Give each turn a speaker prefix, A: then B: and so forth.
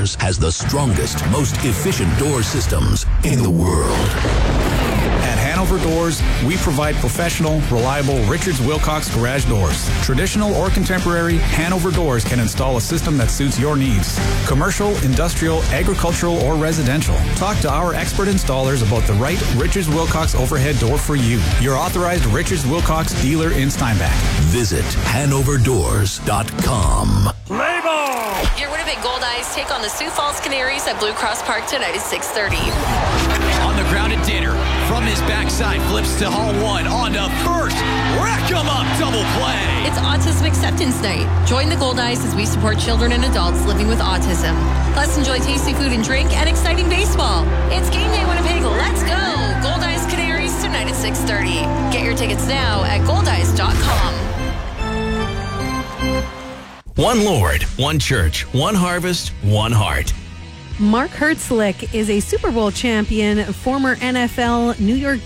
A: Doors has the strongest, most efficient door systems in the world.
B: At Hanover Doors, we provide professional, reliable Richards Wilcox garage doors. Traditional or contemporary, Hanover Doors can install a system that suits your needs. Commercial, industrial, agricultural, or residential. Talk to our expert installers about the right Richards Wilcox overhead door for you. Your authorized Richards Wilcox dealer in Steinbach.
A: Visit HanoverDoors.com.
C: Your Winnipeg Goldeyes take on the Sioux Falls Canaries at Blue Cross Park tonight at 6:30.
D: On the ground at Dinner. From his backside, flips to hall one. On to first. Rack 'em up. Double play.
C: It's Autism Acceptance Night. Join the Goldeyes as we support children and adults living with autism. Plus, enjoy tasty food and drink and exciting baseball. It's game day, Winnipeg. Let's go. Goldeyes Canaries tonight at 6:30. Get your tickets now at goldeyes.com.
E: One Lord, one church, one harvest, one heart.
F: Mark Hertzlick is a Super Bowl champion, former NFL New York